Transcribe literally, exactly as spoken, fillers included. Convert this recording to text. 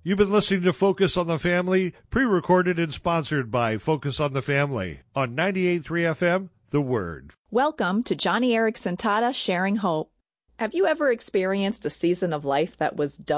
You've been listening to Focus on the Family, pre-recorded and sponsored by Focus on the Family on ninety-eight point three F M, The Word. Welcome to Johnny Erickson Tata Sharing Hope. Have you ever experienced a season of life that was